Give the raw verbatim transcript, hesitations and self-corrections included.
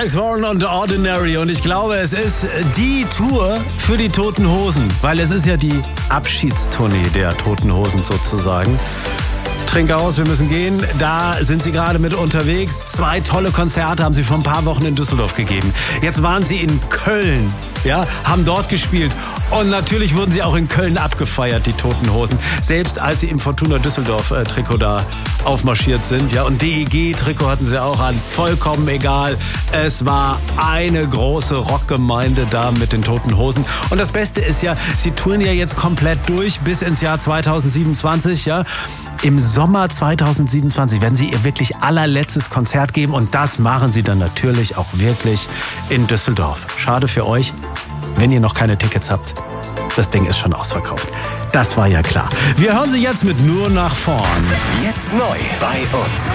Alex Warren und Ordinary. Und ich glaube, es ist die Tour für die Toten Hosen. Weil es ist ja die Abschiedstournee der Toten Hosen sozusagen. Trink aus, wir müssen gehen. Da sind sie gerade mit unterwegs. Zwei tolle Konzerte haben sie vor ein paar Wochen in Düsseldorf gegeben. Jetzt waren sie in Köln, ja, haben dort gespielt. Und natürlich wurden sie auch in Köln abgefeiert, die Toten Hosen. Selbst als sie im Fortuna Düsseldorf-Trikot da aufmarschiert sind. Ja, und D E G-Trikot hatten sie auch an. Vollkommen egal. Es war eine große Rockgemeinde da mit den Toten Hosen. Und das Beste ist ja, sie touren ja jetzt komplett durch bis ins Jahr zweitausendsiebenundzwanzig. Ja. Im Sommer zweitausendsiebenundzwanzig werden sie ihr wirklich allerletztes Konzert geben. Und das machen sie dann natürlich auch wirklich in Düsseldorf. Schade für euch, wenn ihr noch keine Tickets habt. Das Ding ist schon ausverkauft. Das war ja klar. Wir hören sie jetzt mit Nur nach vorn. Jetzt neu bei uns.